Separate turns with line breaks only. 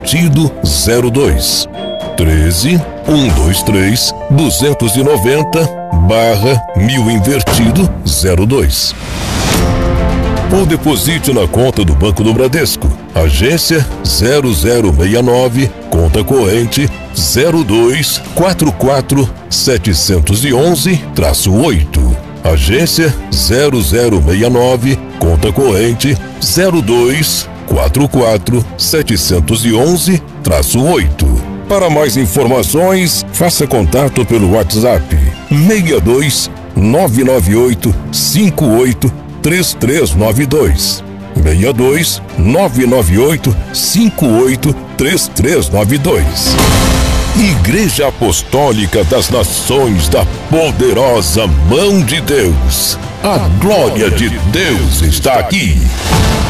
invertido 02. 13 123 290/1000 invertido 02. Ou deposite na conta do Banco do Bradesco, agência 0069, conta corrente 0244711-8. Agência 0069, conta corrente 0244711-8. Para mais informações, faça contato pelo WhatsApp 62 998 58 3392. 62 998 58 3392. Igreja Apostólica das Nações da Poderosa Mão de Deus. A glória de Deus está aqui.